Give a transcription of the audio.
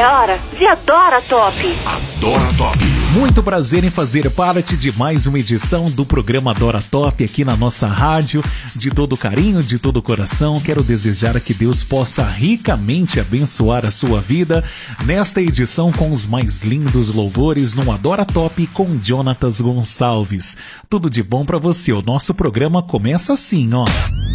É hora de Adora Top. Adora Top. Muito prazer em fazer parte de mais uma edição do programa Adora Top aqui na nossa rádio. De todo carinho, de todo coração, quero desejar que Deus possa ricamente abençoar a sua vida nesta edição com os mais lindos louvores no Adora Top com Jonatas Gonçalves. Tudo de bom pra você. O nosso programa começa assim, ó.